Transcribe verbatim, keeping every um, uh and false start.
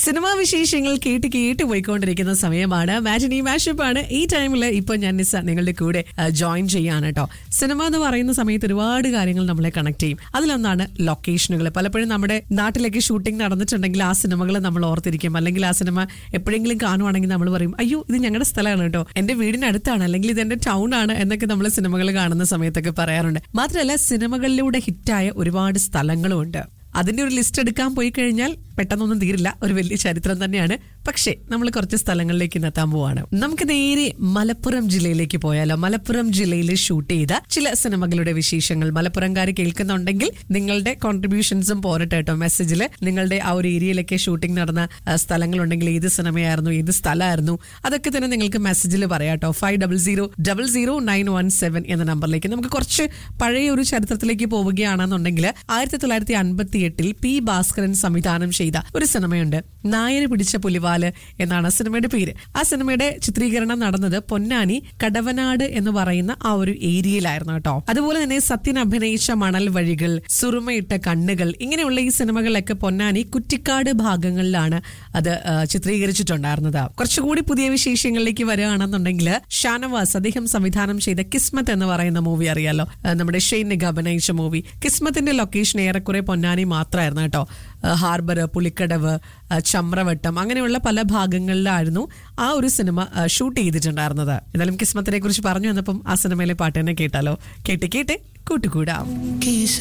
Cinema വിശേഷങ്ങൾ കേട്ട് കേട്ട് പോയിക്കൊണ്ടിരിക്കുന്ന സമയമാണ്. മാറ്റിനി മാഷപ്പ് ആണ് ഈ ടൈമിൽ. ഇപ്പൊ ഞാൻ നിസ നിങ്ങളുടെ കൂടെ ജോയിൻ ചെയ്യാണ് കേട്ടോ. സിനിമ എന്ന് പറയുന്ന സമയത്ത് ഒരുപാട് കാര്യങ്ങൾ നമ്മളെ കണക്ട് ചെയ്യും. അതിലൊന്നാണ് ലൊക്കേഷനുകൾ. പലപ്പോഴും നമ്മുടെ നാട്ടിലേക്ക് ഷൂട്ടിംഗ് നടന്നിട്ടുണ്ടെങ്കിൽ ആ സിനിമകൾ നമ്മൾ ഓർത്തിരിക്കും. അല്ലെങ്കിൽ ആ സിനിമ എപ്പോഴെങ്കിലും കാണുവാണെങ്കിൽ നമ്മൾ പറയും, അയ്യോ ഇത് ഞങ്ങളുടെ സ്ഥലമാണ് കേട്ടോ, എന്റെ വീടിനടുത്താണ്, അല്ലെങ്കിൽ ഇത് എന്റെ ടൗൺ ആണ് എന്നൊക്കെ നമ്മൾ സിനിമകൾ കാണുന്ന സമയത്തൊക്കെ പറയാറുണ്ട്. മാത്രമല്ല സിനിമകളിലൂടെ ഹിറ്റായ ഒരുപാട് സ്ഥലങ്ങളും ഉണ്ട്. അതിന്റെ ഒരു ലിസ്റ്റ് എടുക്കാൻ പോയി കഴിഞ്ഞാൽ പെട്ടെന്നൊന്നും തീരില്ല. ഒരു വലിയ ചരിത്രം തന്നെയാണ്. പക്ഷേ നമ്മൾ കുറച്ച് സ്ഥലങ്ങളിലേക്ക് എത്താൻ പോവാണ്. നമുക്ക് നേരെ മലപ്പുറം ജില്ലയിലേക്ക് പോയാലോ. മലപ്പുറം ജില്ലയിൽ ഷൂട്ട് ചെയ്ത ചില സിനിമകളുടെ വിശേഷങ്ങൾ മലപ്പുറംകാർ കേൾക്കുന്നുണ്ടെങ്കിൽ നിങ്ങളുടെ കോൺട്രിബ്യൂഷൻസും പോരട്ടെ കേട്ടോ. മെസ്സേജിൽ നിങ്ങളുടെ ആ ഒരു ഏരിയയിലൊക്കെ ഷൂട്ടിംഗ് നടന്ന സ്ഥലങ്ങളുണ്ടെങ്കിൽ ഏത് സിനിമയായിരുന്നു, ഏത് സ്ഥലമായിരുന്നു, അതൊക്കെ തന്നെ നിങ്ങൾക്ക് മെസ്സേജിൽ പറയാട്ടോ. Five double zero double zero nine one seven എന്ന നമ്പറിലേക്ക്. നമുക്ക് കുറച്ച് പഴയ ഒരു ചരിത്രത്തിലേക്ക് പോവുകയാണെന്നുണ്ടെങ്കിൽ ആയിരത്തി തൊള്ളായിരത്തി അൻപത്തി എട്ടിൽ പി ഭാസ്കരൻ സംവിധാനം ചെയ്ത ഒരു സിനിമയുണ്ട്, നായര് പിടിച്ച പുലിവാല് എന്നാണ് സിനിമയുടെ പേര്. ആ സിനിമയുടെ ചിത്രീകരണം നടന്നത് പൊന്നാനി കടവനാട് എന്ന് പറയുന്ന ആ ഒരു ഏരിയയിലായിരുന്നു കേട്ടോ. അതുപോലെ തന്നെ സത്യൻ അഭിനയിച്ച മണൽ വഴികൾ, സുറുമയിട്ട കണ്ണുകൾ, ഇങ്ങനെയുള്ള ഈ സിനിമകളിലൊക്കെ പൊന്നാനി കുറ്റിക്കാട് ഭാഗങ്ങളിലാണ് അത് ചിത്രീകരിച്ചിട്ടുണ്ടായിരുന്നത്. കുറച്ചുകൂടി പുതിയ വിശേഷങ്ങളിലേക്ക് വരികയാണെന്നുണ്ടെങ്കിൽ ഷാനവാസ് അദ്ദേഹം സംവിധാനം ചെയ്ത കിസ്മത്ത് എന്ന് പറയുന്ന മൂവി അറിയാലോ, നമ്മുടെ ഷെയ്ൻ നിഗ അഭിനയിച്ച മൂവി. കിസ്മത്തിന്റെ ലൊക്കേഷൻ ഏറെക്കുറെ പൊന്നാനി മാത്രമായിരുന്നു കേട്ടോ. ഹാർബർ, പുലിക്കടവ്, ചമ്രവട്ടം, അങ്ങനെയുള്ള പല ഭാഗങ്ങളിലായിരുന്നു ആ ഒരു സിനിമ ഷൂട്ട് ചെയ്തിട്ടുണ്ടായിരുന്നത്. എന്നാലും കിസ്മത്തിനെ കുറിച്ച് പറഞ്ഞു വന്നപ്പം ആ സിനിമയിലെ പാട്ട് തന്നെ കേട്ടാലോ. കേട്ട് കേട്ട് കൂട്ടുകൂടാം.